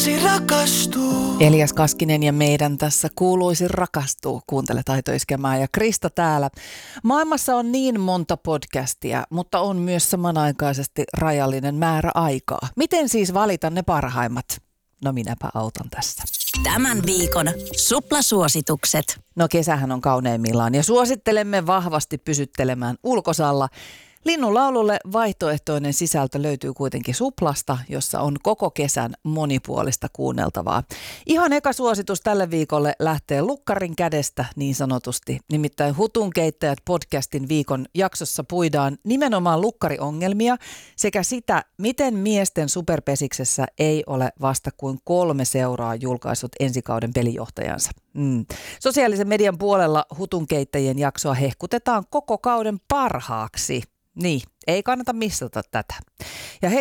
kuuluisi rakastua. Elias Kaskinen ja meidän tässä kuuluisi rakastua. Kuuntele Aito Iskemää ja Krista täällä. Maailmassa on niin monta podcastia, mutta on myös samanaikaisesti rajallinen määrä aikaa. Miten siis valita ne parhaimmat? No minäpä autan tässä. Tämän viikon suplasuositukset. No kesähän on kauneimmillaan ja suosittelemme vahvasti pysyttelemään ulkosalla. Linnunlaululle vaihtoehtoinen sisältö löytyy kuitenkin Suplasta, jossa on koko kesän monipuolista kuunneltavaa. Ihan eka suositus tälle viikolle lähtee lukkarin kädestä niin sanotusti. Nimittäin Hutunkeittäjät podcastin viikon jaksossa puidaan nimenomaan lukkariongelmia sekä sitä, miten miesten superpesiksessä ei ole vasta kuin 3 seuraa julkaissut ensikauden pelijohtajansa. Sosiaalisen median puolella Hutunkeittäjien jaksoa hehkutetaan koko kauden parhaaksi. Niin, ei kannata missata tätä. Ja